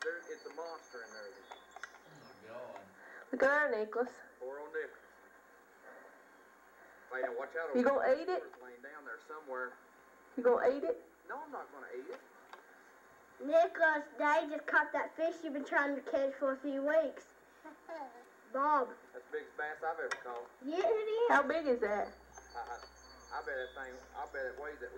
It's a monster in there. Oh my God. Look at there, Nicholas. Poor old Nicholas. Wait, now watch out. You gonna eat it? It's laying down there somewhere. You gonna eat it? No, I'm not gonna eat it. Nicholas, Daddy just caught that fish you've been trying to catch for a few weeks. Bob. That's the biggest bass I've ever caught. Yeah, it is. How big is that? I bet it weighs at least